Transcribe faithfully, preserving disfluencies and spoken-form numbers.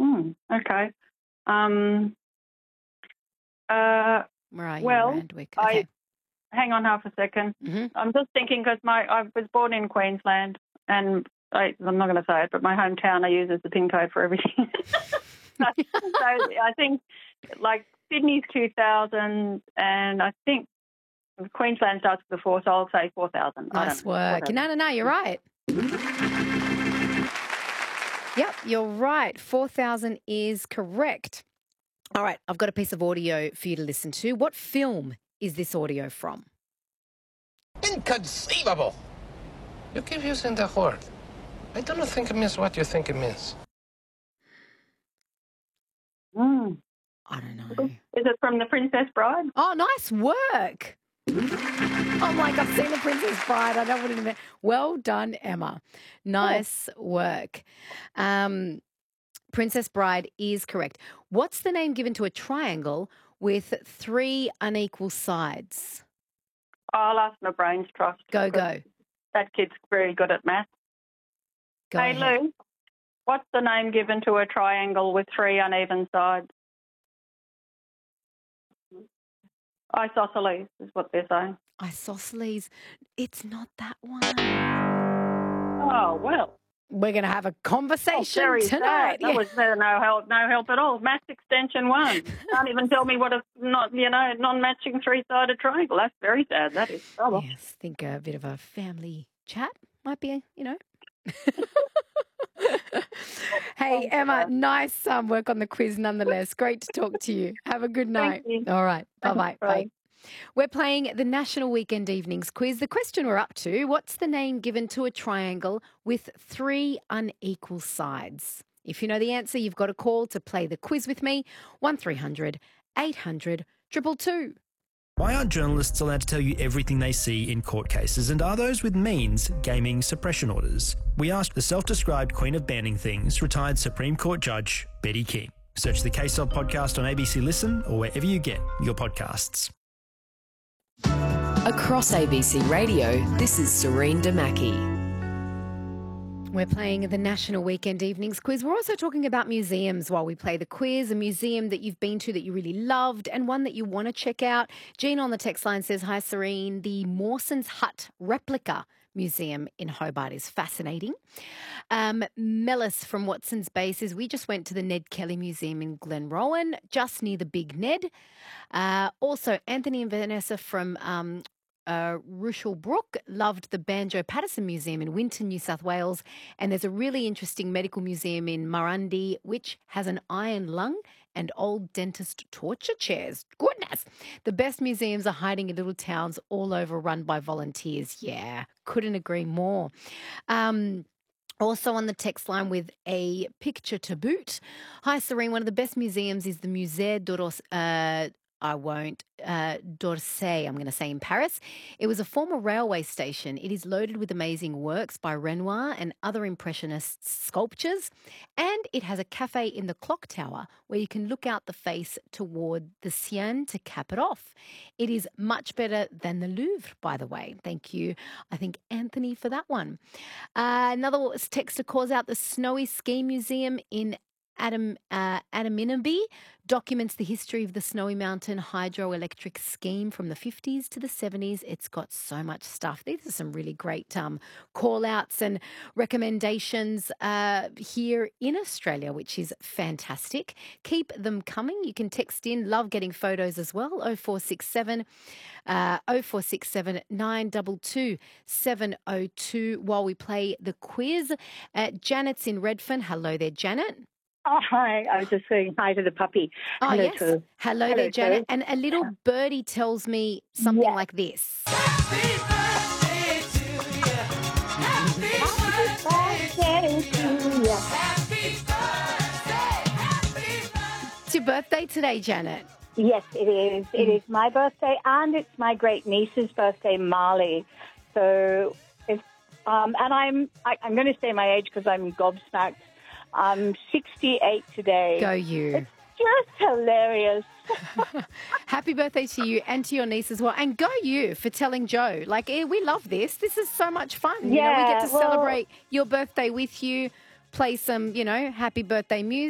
Mm, okay. Um, uh, Where are you, well, Randwick? I Okay. hang on half a second. Mm-hmm. I'm just thinking because my I was born in Queensland, and I, I'm not going to say it, but my hometown I use as the pin code for everything. so, so I think like Sydney's two thousand, and I think Queensland starts with the four, so I'll say four thousand. Nice work. No, no, no, you're right. Yep, you're right. four thousand is correct. All right, I've got a piece of audio for you to listen to. What film is this audio from? Inconceivable! You keep using the word. I do not think it means what you think it means. Mm. I don't know. Is it from The Princess Bride? Oh, nice work. I'm like, I've seen The Princess Bride. I don't want to admit. Well done, Emma. Nice work. Um, Princess Bride is correct. What's the name given to a triangle with three unequal sides? Oh, I'll ask my brains trust. Go, go. That kid's very good at math. Go hey, ahead. Lou, what's the name given to a triangle with three uneven sides? Isosceles is what they're saying. Isosceles. It's not that one. Oh, well. We're going to have a conversation oh, very tonight. Sad. That Yeah. was uh, no help, no help at all. Maths extension one. Can't even tell me what a not, you know, non-matching three-sided triangle. That's very sad. That is trouble. Yes, think a bit of a family chat might be, you know. Hey, Emma, nice um, work on the quiz nonetheless. Great to talk to you. Have a good night. Thank you. All right. Bye-bye. Bye. Bye. We're playing the National Weekend Evenings quiz. The question we're up to, what's the name given to a triangle with three unequal sides? If you know the answer, you've got a call to play the quiz with me, one three hundred eight hundred two two two. Why aren't journalists allowed to tell you everything they see in court cases, and are those with means gaming suppression orders? We asked the self-described queen of banning things, retired Supreme Court Judge Betty King. Search the Case Of podcast on A B C Listen or wherever you get your podcasts. Across A B C Radio, this is Serene Damaki. We're playing the National Weekend Evenings quiz. We're also talking about museums while we play the quiz, a museum that you've been to that you really loved and one that you want to check out. Jean on the text line says, hi, Serene, the Mawson's Hut replica museum in Hobart is fascinating. Um, Melis from Watson's Bay says, we just went to the Ned Kelly Museum in Glenrowan, just near the Big Ned. Uh, also, Anthony and Vanessa from um, Uh, Rushall Brook loved the Banjo Patterson Museum in Winton, New South Wales, and there's a really interesting medical museum in Murrundi which has an iron lung and old dentist torture chairs. Goodness! The best museums are hiding in little towns all over run by volunteers. Yeah, couldn't agree more. Um, Also on the text line with a picture to boot. Hi, Serene. One of the best museums is the Musée d'Orsay. Uh, I won't, uh, d'Orsay, I'm going to say in Paris. It was a former railway station. It is loaded with amazing works by Renoir and other Impressionist sculptures. And it has a cafe in the clock tower where you can look out the face toward the Seine to cap it off. It is much better than the Louvre, by the way. Thank you, I think, Anthony, for that one. Uh, another texter calls out the Snowy Ski Museum in Adam, uh, Adaminaby documents the history of the Snowy Mountain hydroelectric scheme from the fifties to the seventies. It's got so much stuff. These are some really great um, call-outs and recommendations uh, here in Australia, which is fantastic. Keep them coming. You can text in. Love getting photos as well. oh four six seven, uh, oh four six seven nine two two seven oh two while we play the quiz. Uh, Janet's in Redfern. Hello there, Janet. Oh, hi. I was just saying hi to the puppy. Oh, Hello yes. to, Hello, hello there, Janet. to, And a little birdie tells me something yeah. like this. Happy birthday to you. Happy birthday to you. Happy birthday. Happy birthday. It's your birthday today, Janet. Yes, it is. It is my birthday, and it's my great niece's birthday, Marley. So, it's, um, and I'm I, I'm going to say my age because I'm gobsmacked. I'm sixty-eight today. Go you. It's just hilarious. Happy birthday to you and to your niece as well. And go you for telling Joe. Like, eh, we love this. This is so much fun. Yeah, you know, we get to well, celebrate your birthday with you, play some, you know, happy birthday music.